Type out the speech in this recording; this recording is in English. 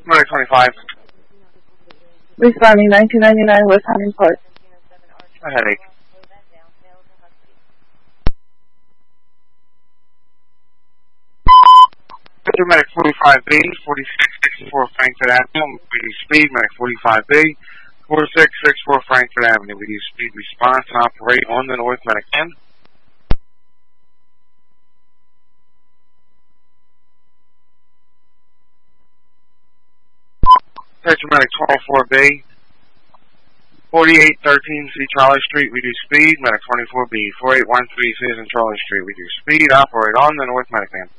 Medic 25. Responding 1999 West Hunting Park. A headache. Medic 45B, 4664 Frankfurt Avenue. We do speed. Medic 45B, 4664 Frankfurt Avenue. We do speed response and operate on the North Medic 10. Medic 24B, 4813 C. Charlie Street. We do speed. Medic 24B, 4813 Citizen Charlie Street. We do speed. Operate on the North Medic 10.